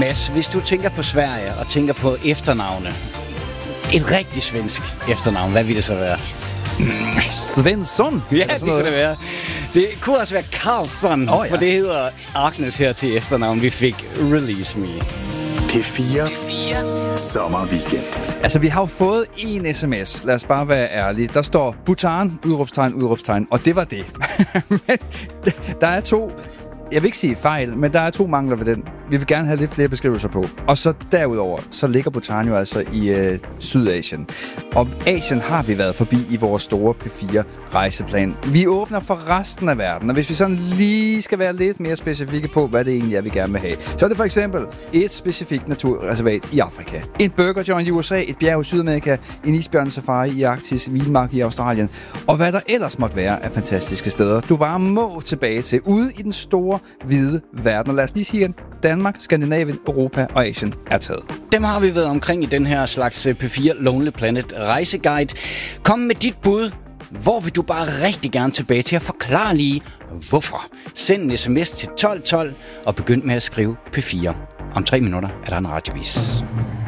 Mads, hvis du tænker på Sverige og tænker på efternavne, et rigtig svensk efternavn, hvad vil det så være? Svensson? Ja, det kunne det være. Det kunne også være Karlsson, for det hedder Agnes her til efternavn. Vi fik Release Me. P4 Sommerweekend. Altså, vi har jo fået en sms. Lad os bare være ærlige. Der står Bhutan, udråbstegn, og det var det. Men der er 2... Jeg vil ikke sige fejl, men der er 2 mangler ved den. Vi vil gerne have lidt flere beskrivelser på. Og så derudover, så ligger Bhutan jo altså i Sydasien. Og Asien har vi været forbi i vores store P4-rejseplan. Vi åbner for resten af verden, og hvis vi sådan lige skal være lidt mere specifikke på, hvad det egentlig er, vi gerne vil have, så er det for eksempel et specifikt naturreservat i Afrika, en burger joint i USA, et bjerg i Sydamerika, en isbjørnesafari i Arktis, vildmark i Australien, og hvad der ellers måtte være af fantastiske steder, du bare må tilbage til ude i den store hvide verden. Og lad os lige sige igen, Danmark, Skandinavien, Europa og Asien er taget. Dem har vi været omkring i den her slags P4 Lonely Planet rejseguide. Kom med dit bud. Hvor vil du bare rigtig gerne tilbage til at forklare lige, hvorfor? Send en sms til 1212 og begynd med at skrive P4. Om 3 minutter er der en radiovis.